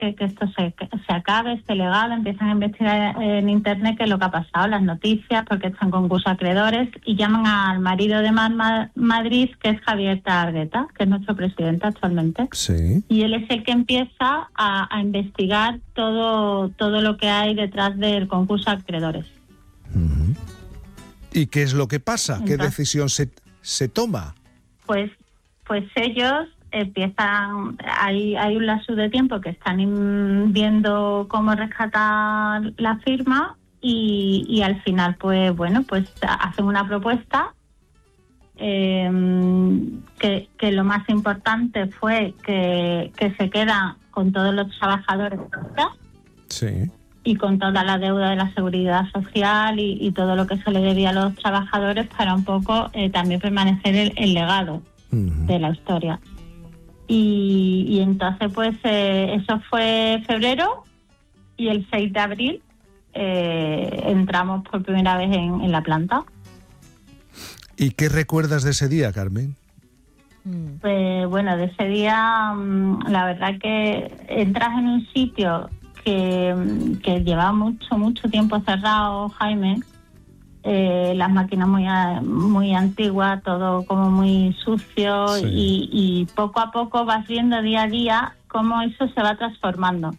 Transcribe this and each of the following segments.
que esto se acabe, este legado. Empiezan a investigar en internet qué es lo que ha pasado, las noticias, porque está en concurso de acreedores, y llaman al marido de Madrid, que es Javier Targueta, que es nuestro presidente actualmente. Sí. Y él es el que empieza a investigar todo lo que hay detrás del concurso de acreedores. Uh-huh. ¿Y qué es lo que pasa? Entonces, ¿qué decisión se toma? Pues ellos empiezan, hay un lapso de tiempo que están viendo cómo rescatar la firma y al final pues hacen una propuesta que lo más importante fue que se quedan con todos los trabajadores, sí, y con toda la deuda de la seguridad social y todo lo que se le debía a los trabajadores para un poco también permanecer el legado uh-huh. de la historia. Y entonces pues eso fue febrero, y el 6 de abril entramos por primera vez en la planta. ¿Y qué recuerdas de ese día, Carmen? Pues bueno, de ese día la verdad que entras en un sitio que llevaba mucho tiempo cerrado, Jaime, las máquinas muy antiguas, todo como muy sucio, sí. y poco a poco vas viendo día a día cómo eso se va transformando.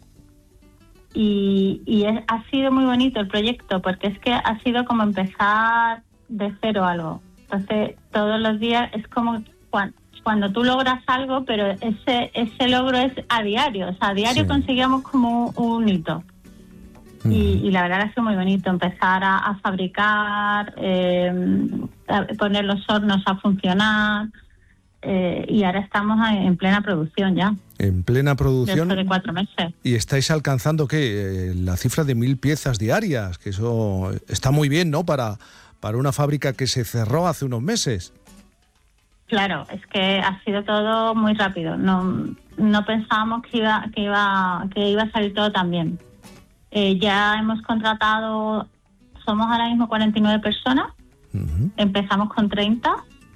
Y ha sido muy bonito el proyecto, porque es que ha sido como empezar de cero algo. Entonces todos los días es como cuando tú logras algo, pero ese logro es a diario, o sea, a diario sí. Conseguíamos como un hito. Y la verdad es que es muy bonito empezar a fabricar, a poner los hornos a funcionar, y ahora estamos en plena producción ya. En plena producción. Después de 4 meses. Y estáis alcanzando, ¿qué? La cifra de 1.000 piezas diarias, que eso está muy bien, ¿no? Para una fábrica que se cerró hace unos meses. Claro, es que ha sido todo muy rápido. No pensábamos que iba a salir todo tan bien. Ya hemos contratado, somos ahora mismo 49 personas, uh-huh. Empezamos con 30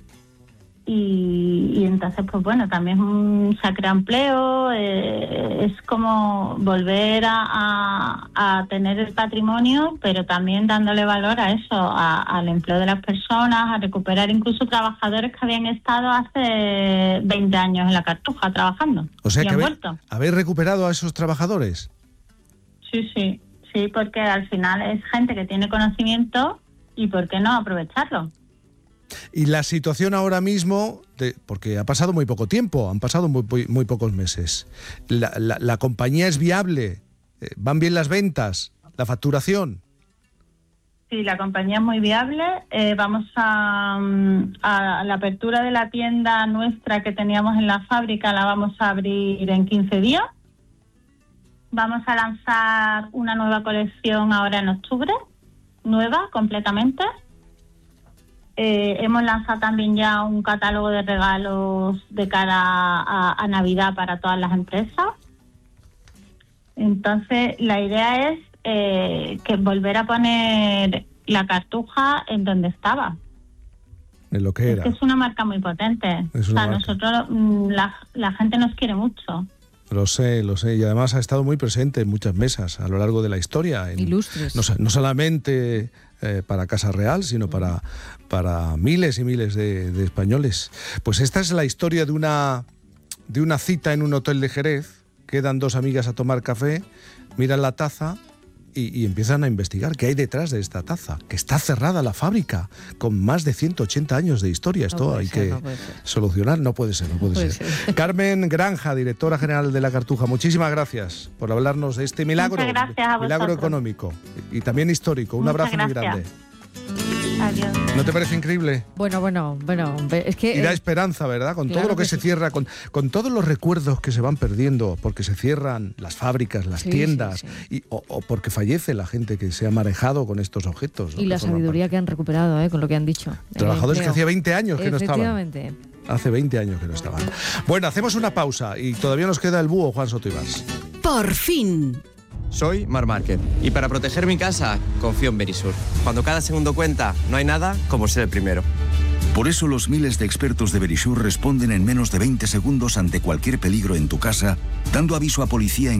y entonces pues bueno, también se ha creado empleo, es como volver a tener el patrimonio, pero también dándole valor a eso, al empleo de las personas, a recuperar incluso trabajadores que habían estado hace 20 años en la Cartuja trabajando. O sea que habéis recuperado a esos trabajadores. Sí, porque al final es gente que tiene conocimiento y ¿por qué no aprovecharlo? Y la situación ahora mismo, porque ha pasado muy poco tiempo, han pasado muy pocos meses, ¿la compañía es viable? ¿Van bien las ventas? ¿La facturación? Sí, la compañía es muy viable. Vamos a la apertura de la tienda nuestra que teníamos en la fábrica, la vamos a abrir en 15 días. Vamos a lanzar una nueva colección ahora en octubre, nueva completamente. Hemos lanzado también ya un catálogo de regalos de cara a Navidad para todas las empresas. Entonces, la idea es que volver a poner la Cartuja en donde estaba. En lo que era. Es que es una marca muy potente. O sea, nosotros, la gente nos quiere mucho. Lo sé, y además ha estado muy presente en muchas mesas a lo largo de la historia. Ilustres. No solamente para Casa Real, sino para miles y miles de españoles. Pues esta es la historia de una cita en un hotel de Jerez. Quedan 2 amigas a tomar café, miran la taza y empiezan a investigar qué hay detrás de esta taza, que está cerrada la fábrica, con más de 180 años de historia. Esto hay que solucionar. No puede ser. Carmen Granja, directora general de La Cartuja, muchísimas gracias por hablarnos de este milagro, milagro económico y también histórico. Un abrazo muy grande. Adiós. ¿No te parece increíble? Bueno, es que... Y da esperanza, ¿verdad? Con todo lo que se cierra, con todos los recuerdos que se van perdiendo, porque se cierran las fábricas, las tiendas, o porque fallece la gente que se ha manejado con estos objetos, ¿no? Y la sabiduría que han recuperado, con lo que han dicho. Trabajadores que hacía 20 años que no estaban. Efectivamente. Hace 20 años que no estaban. Bueno, hacemos una pausa y todavía nos queda el búho, Juan Soto Ibars. Por fin. Soy Marc Márquez y para proteger mi casa confío en Verisur. Cuando cada segundo cuenta, no hay nada como ser el primero. Por eso los miles de expertos de Verisur responden en menos de 20 segundos ante cualquier peligro en tu casa, dando aviso a policía en